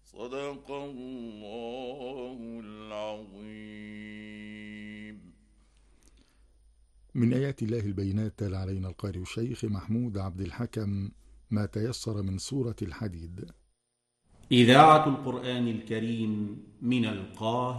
صدق الله العظيم. من آيات الله البينات تلا علينا القارئ الشيخ محمود عبد الحكم ما تيسر من سورة الحديد. إذاعة القرآن الكريم من القاهرة.